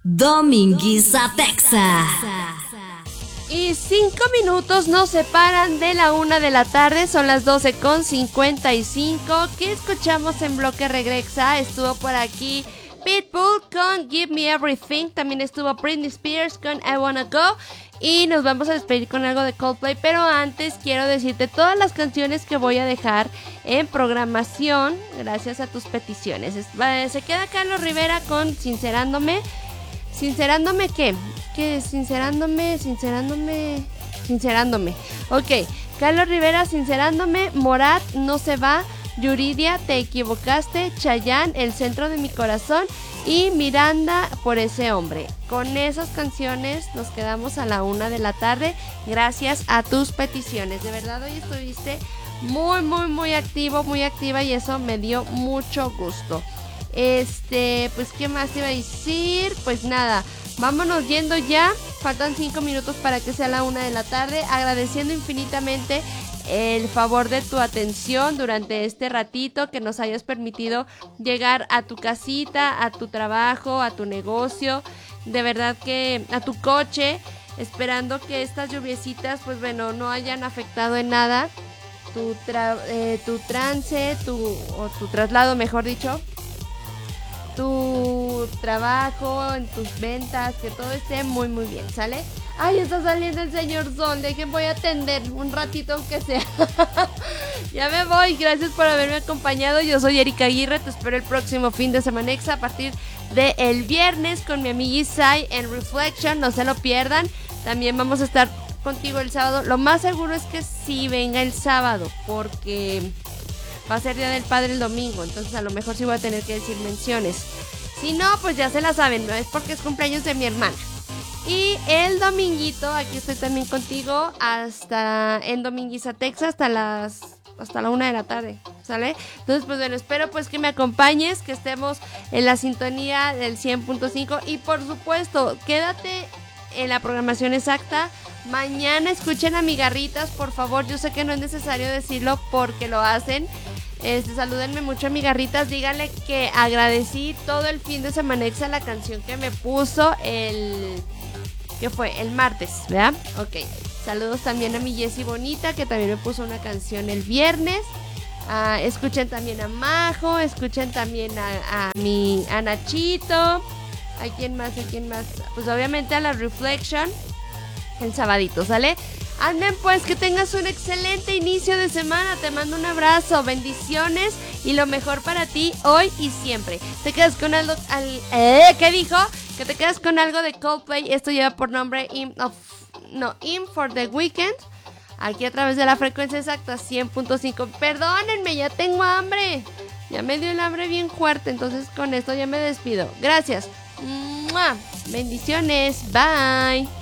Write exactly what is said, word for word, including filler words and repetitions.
Dominguiza Texas. Y cinco minutos nos separan de la una de la tarde, son las doce con cincuenta y cinco. ¿Qué escuchamos en Bloque Regresa? Estuvo por aquí Pitbull con Give Me Everything, también estuvo Britney Spears con I Wanna Go. Y nos vamos a despedir con algo de Coldplay, pero antes quiero decirte todas las canciones que voy a dejar en programación gracias a tus peticiones. Se queda Carlos Rivera con Sincerándome. ¿Sincerándome qué? ¿Qué? Sincerándome, sincerándome, sincerándome. Ok, Carlos Rivera, Sincerándome. Morat, No se va. Yuridia, Te equivocaste. Chayanne, El centro de mi corazón. Y Miranda, Por ese hombre. Con esas canciones nos quedamos a la una de la tarde. Gracias a tus peticiones. De verdad, hoy estuviste muy, muy, muy activo, muy activa. Y eso me dio mucho gusto. Este, pues, ¿qué más te iba a decir? Pues nada, vámonos yendo ya. Faltan cinco minutos para que sea la una de la tarde. Agradeciendo infinitamente el favor de tu atención durante este ratito, que nos hayas permitido llegar a tu casita, a tu trabajo, a tu negocio, de verdad que a tu coche, esperando que estas lluviecitas, pues bueno, no hayan afectado en nada tu, tra- eh, tu trance, tu, o tu traslado, mejor dicho, tu trabajo, en tus ventas, que todo esté muy muy bien, ¿sale? Ay, está saliendo el señor Sol, dejen, voy a atender un ratito aunque sea. Ya me voy, gracias por haberme acompañado. Yo soy Erika Aguirre, te espero el próximo fin de semana a partir de el viernes con mi amiga Isai en Reflection, no se lo pierdan. También vamos a estar contigo el sábado. Lo más seguro es que sí venga el sábado, porque va a ser Día del Padre el domingo, entonces a lo mejor sí voy a tener que decir menciones. Si no, pues ya se la saben, no es porque es cumpleaños de mi hermana. Y el dominguito, aquí estoy también contigo hasta en Dominguiza, Texas, hasta las hasta la una de la tarde, ¿sale? Entonces, pues bueno, espero pues que me acompañes, que estemos en la sintonía del cien punto cinco y por supuesto, quédate en la programación exacta. Mañana escuchen a Migarritas, por favor. Yo sé que no es necesario decirlo porque lo hacen. Este, salúdenme mucho a Migarritas, díganle que agradecí todo el fin de semana a la canción que me puso el... ¿Qué fue? El martes, ¿verdad? Ok. Saludos también a mi Jessie Bonita, que también me puso una canción el viernes. Uh, escuchen también a Majo, escuchen también a, a mi a Nachito. ¿A quién más? ¿A quién más? Pues obviamente a la Reflection el sabadito, ¿sale? Anden pues, que tengas un excelente inicio de semana. Te mando un abrazo, bendiciones y lo mejor para ti hoy y siempre. Te quedas con algo... Al, ¿eh? ¿Qué dijo? Que te quedas con algo de Coldplay. Esto lleva por nombre In, of, no, In for the Weekend. Aquí a través de la frecuencia exacta cien punto cinco. Perdónenme, ya tengo hambre. Ya me dio el hambre bien fuerte. Entonces con esto ya me despido. Gracias. ¡Mua! Bendiciones. Bye.